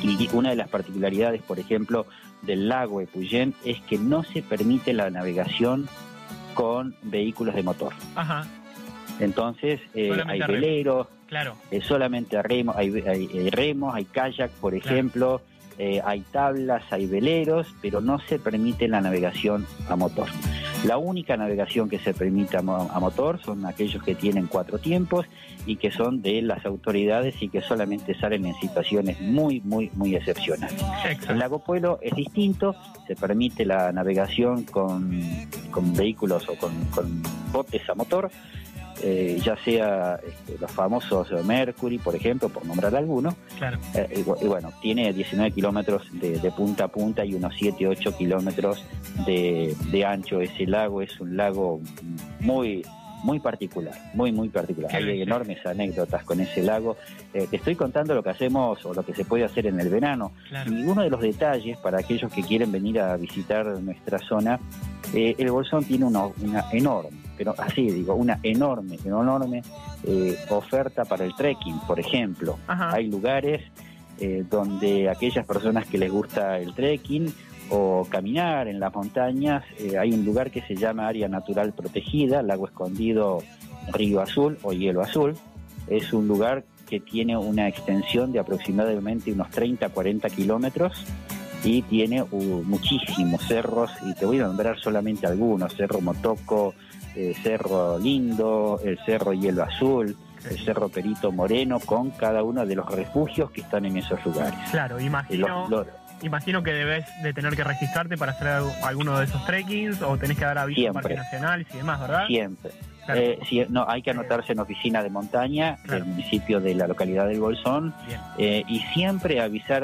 Y una de las particularidades, por ejemplo, del lago Epuyén es que no se permite la navegación con vehículos de motor. Ajá. Entonces hay veleros, claro. Solamente remos, hay remos, hay kayak, por ejemplo, hay tablas, hay veleros, pero no se permite la navegación a motor. La única navegación que se permite a motor son aquellos que tienen 4 tiempos y que son de las autoridades y que solamente salen en situaciones muy excepcionales. Exacto. El lago Puelo es distinto, se permite la navegación con vehículos o con botes a motor, ya sea los famosos Mercury, por ejemplo, por nombrar alguno. Claro. Y bueno, tiene 19 kilómetros de punta a punta y unos 7-8 kilómetros de ancho. Ese lago es un lago muy particular, muy particular. Hay enormes anécdotas con ese lago. Te estoy contando lo que hacemos o lo que se puede hacer en el verano. Claro. Y uno de los detalles para aquellos que quieren venir a visitar nuestra zona, el Bolsón tiene una enorme, pero así digo, una enorme oferta para el trekking, por ejemplo. Ajá. Hay lugares donde aquellas personas que les gusta el trekking o caminar en las montañas, hay un lugar que se llama Área Natural Protegida, Lago Escondido Río Azul o Hielo Azul. Es un lugar que tiene una extensión de aproximadamente unos 30-40 kilómetros y tiene muchísimos cerros, y te voy a nombrar solamente algunos: Cerro Motoco, Cerro Lindo, el Cerro Hielo Azul, el Cerro Perito Moreno, con cada uno de los refugios que están en esos lugares. Claro, imagino que debes de tener que registrarte para hacer alguno de esos trekkings, o tenés que dar aviso a parques nacionales y demás, ¿verdad? Siempre. Claro. No, hay que anotarse en oficina de montaña del municipio de la localidad del Bolsón, y siempre avisar.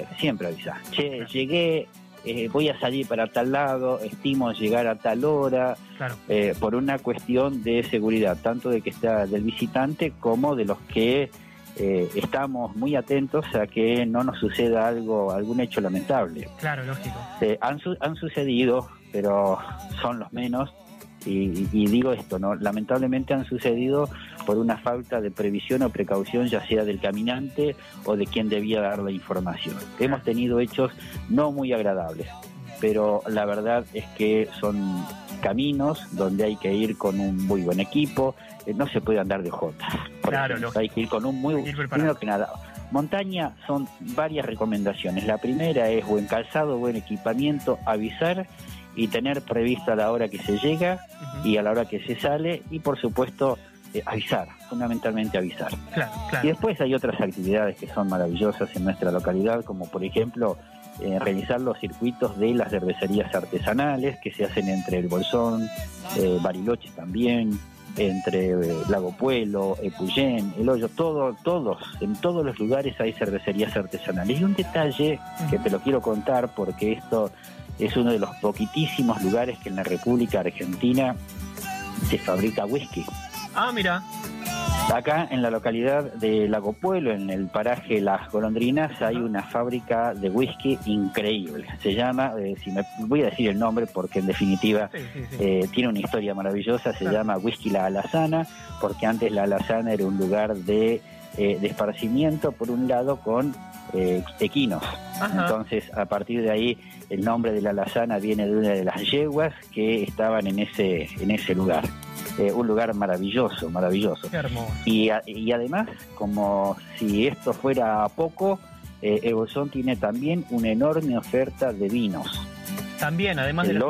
Che, llegué, voy a salir para tal lado, estimo llegar a tal hora, por una cuestión de seguridad, tanto de que está del visitante como de los que estamos muy atentos a que no nos suceda algún hecho lamentable. Claro, lógico. Han sucedido, pero son los menos. Y digo esto, ¿no? Lamentablemente han sucedido por una falta de previsión o precaución, ya sea del caminante o de quien debía dar la información. Hemos tenido hechos no muy agradables, pero la verdad es que son caminos donde hay que ir con un muy buen equipo, no se puede andar de jota. Claro, hay que ir con un primero que nada. Montaña son varias recomendaciones. La primera es buen calzado, buen equipamiento, avisar y tener prevista la hora que se llega y a la hora que se sale, y por supuesto avisar, fundamentalmente avisar. Claro. Y después hay otras actividades que son maravillosas en nuestra localidad, como por ejemplo realizar los circuitos de las cervecerías artesanales que se hacen entre el Bolsón, Bariloche también, entre Lago Puelo, Epuyén, El Hoyo, en todos los lugares hay cervecerías artesanales. Y un detalle que te lo quiero contar, porque esto es uno de los poquitísimos lugares que en la República Argentina se fabrica whisky. Ah, mira. Acá en la localidad de Lago Puelo, en el paraje Las Golondrinas, hay una fábrica de whisky increíble. Se llama, voy a decir el nombre porque en definitiva tiene una historia maravillosa, se llama Whisky La Alazana, porque antes La Alazana era un lugar de esparcimiento, por un lado, con equinos. Ajá. Entonces, a partir de ahí, el nombre de La Alazana viene de una de las yeguas que estaban en ese lugar. Un lugar maravilloso. Qué hermoso. Y además, como si esto fuera poco, el Bolsón tiene también una enorme oferta de vinos. También, además el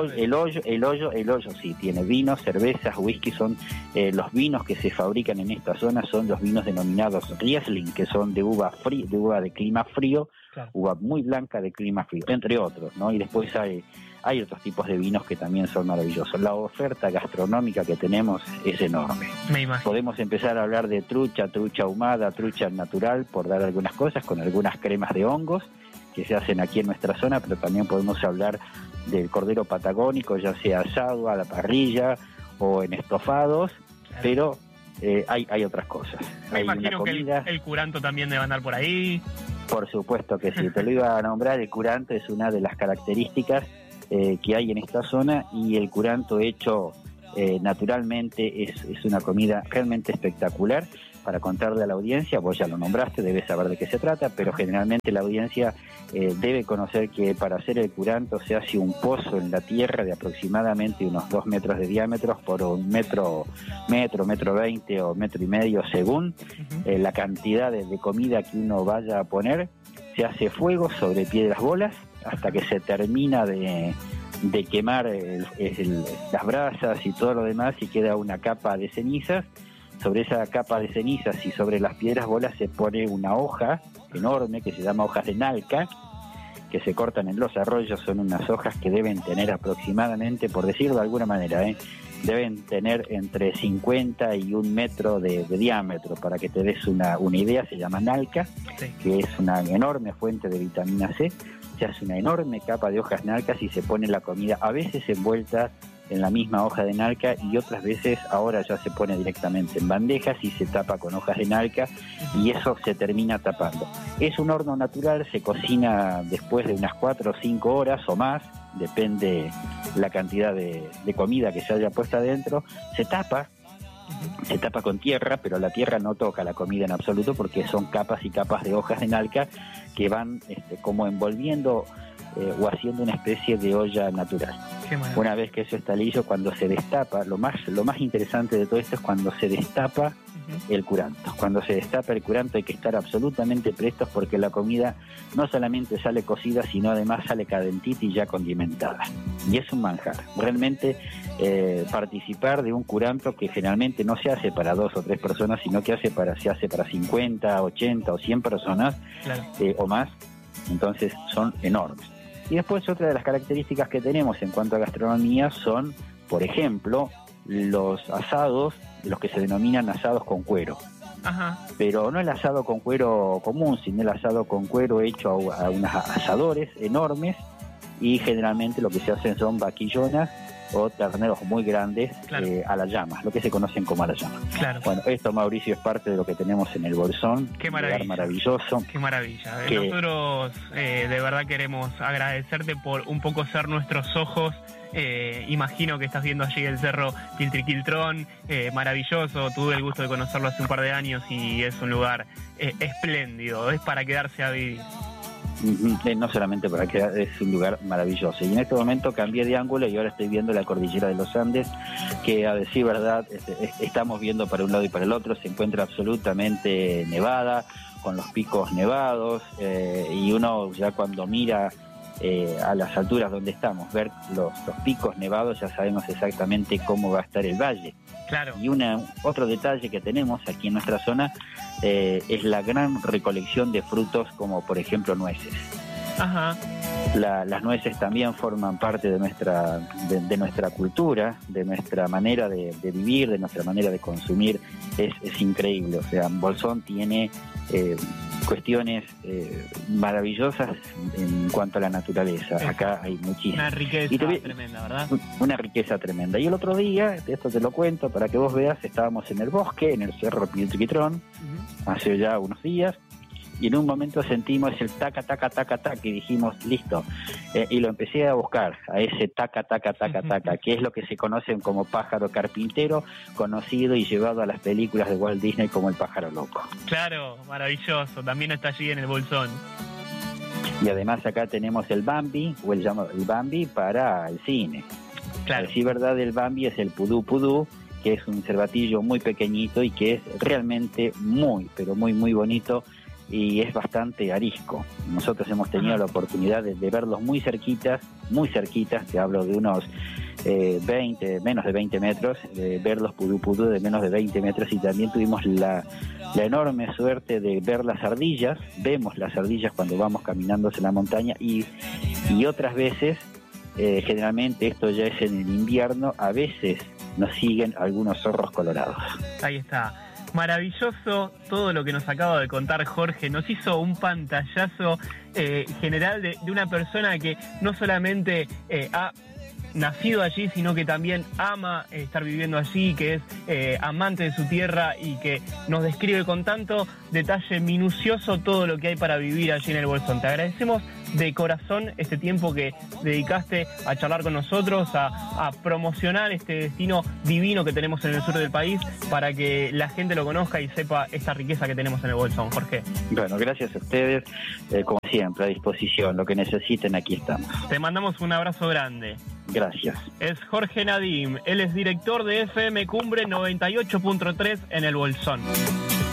hoyo sí, tiene vinos, cervezas, whisky. Son los vinos que se fabrican en esta zona son los vinos denominados Riesling, que son de uva de clima frío, uva muy blanca de clima frío, entre otros, ¿no? Y después hay otros tipos de vinos que también son maravillosos. La oferta gastronómica que tenemos es enorme. Me imagino. Podemos empezar a hablar de trucha ahumada, trucha natural, por dar algunas cosas, con algunas cremas de hongos que se hacen aquí en nuestra zona, pero también podemos hablar del cordero patagónico, ya sea asado, a la parrilla o en estofados, pero hay otras cosas. Me imagino que el curanto también debe andar por ahí. Por supuesto que sí, te lo iba a nombrar. El curanto es una de las características que hay en esta zona, y el curanto hecho naturalmente es una comida realmente espectacular. para contarle a la audiencia, vos ya lo nombraste, debes saber de qué se trata, pero generalmente la audiencia debe conocer que para hacer el curanto se hace un pozo en la tierra de aproximadamente unos 2 metros de diámetro por un metro 20 o metro y medio según la cantidad de comida que uno vaya a poner. Se hace fuego sobre piedras bolas hasta que se termina de quemar las brasas y todo lo demás y queda una capa de cenizas. Sobre esa capa de cenizas y sobre las piedras bolas se pone una hoja enorme que se llama hojas de nalca, que se cortan en los arroyos. Son unas hojas que deben tener aproximadamente, por decirlo de alguna manera, deben tener entre 50 y 1 metro de diámetro. Para que te des una idea, se llama nalca, que es una enorme fuente de vitamina C. Se hace una enorme capa de hojas nalcas y se pone la comida, a veces envuelta en la misma hoja de nalca y otras veces ahora ya se pone directamente en bandejas y se tapa con hojas de nalca y eso se termina tapando. Es un horno natural, se cocina después de unas 4 o 5 horas o más, depende la cantidad de comida que se haya puesta adentro. Se tapa con tierra, pero la tierra no toca la comida en absoluto porque son capas y capas de hojas de nalca que van como envolviendo o haciendo una especie de olla natural. Una vez que eso está liso, cuando se destapa, lo más interesante de todo esto es cuando se destapa el curanto. Cuando se destapa el curanto hay que estar absolutamente prestos porque la comida no solamente sale cocida, sino además sale calentita y ya condimentada. Y es un manjar. Realmente participar de un curanto que generalmente no se hace para 2 o 3 personas, sino que se hace para 50, 80 o 100 personas, claro, o más. Entonces son enormes. Y después otra de las características que tenemos en cuanto a gastronomía son, por ejemplo, los asados, los que se denominan asados con cuero. Ajá. Pero no el asado con cuero común, sino el asado con cuero hecho a unos asadores enormes y generalmente lo que se hacen son vaquillonas o terneros muy grandes, claro, a las llamas, lo que se conocen como a las llamas. Claro. Bueno, esto, Mauricio, es parte de lo que tenemos en el Bolsón. Qué maravilla. Un lugar maravilloso. Qué maravilla. Nosotros de verdad queremos agradecerte por un poco ser nuestros ojos. Imagino que estás viendo allí el cerro Quiltriquiltrón, maravilloso. Tuve el gusto de conocerlo hace un par de años y es un lugar espléndido, es para quedarse a vivir. No solamente para que es un lugar maravilloso. Y en este momento cambié de ángulo y ahora estoy viendo la cordillera de los Andes, que a decir verdad estamos viendo para un lado y para el otro. Se encuentra absolutamente nevada, con los picos nevados, y uno ya cuando mira a las alturas donde estamos, ver los picos nevados, ya sabemos exactamente cómo va a estar el valle. Claro. Y otro detalle que tenemos aquí en nuestra zona es la gran recolección de frutos, como por ejemplo nueces. Ajá. Las nueces también forman parte de nuestra cultura, de nuestra manera de vivir, de nuestra manera de consumir. Es increíble. O sea, Bolsón tiene cuestiones maravillosas en cuanto a la naturaleza. Acá hay muchísimas. Una riqueza tremenda, ¿verdad? Una riqueza tremenda. Y el otro día, esto te lo cuento para que vos veas, estábamos en el bosque, en el cerro Quiltriquiltrón, hace ya unos días, y en un momento sentimos el taca, taca, taca, taca, y dijimos, listo. Y lo empecé a buscar, a ese taca, taca, taca, taca, que es lo que se conocen como pájaro carpintero, conocido y llevado a las películas de Walt Disney como el pájaro loco. Claro, maravilloso, también está allí en el Bolsón. Y además acá tenemos el Bambi, o el Bambi para el cine. Claro. Sí, verdad, el Bambi es el pudú pudú, que es un cervatillo muy pequeñito y que es realmente muy, pero muy, muy bonito, y es bastante arisco. Nosotros hemos tenido la oportunidad de verlos muy cerquitas, te hablo de unos menos de 20 metros, ver los pudú pudú de menos de 20 metros, y también tuvimos la enorme suerte de ver las ardillas. Vemos las ardillas cuando vamos caminando en la montaña, y otras veces, generalmente esto ya es en el invierno, a veces nos siguen algunos zorros colorados. Ahí está. Maravilloso todo lo que nos acaba de contar Jorge. Nos hizo un pantallazo general de una persona que no solamente ha nacido allí, sino que también ama estar viviendo allí, que es amante de su tierra y que nos describe con tanto detalle minucioso todo lo que hay para vivir allí en el Bolsón. Te agradecemos de corazón este tiempo que dedicaste a charlar con nosotros, a promocionar este destino divino que tenemos en el sur del país, para que la gente lo conozca y sepa esta riqueza que tenemos en el Bolsón, Jorge. Bueno, gracias a ustedes, como siempre, a disposición, lo que necesiten, aquí estamos. Te mandamos un abrazo grande. Gracias. Es Jorge Nadim, él es director de FM Cumbre 98.3 en el Bolsón.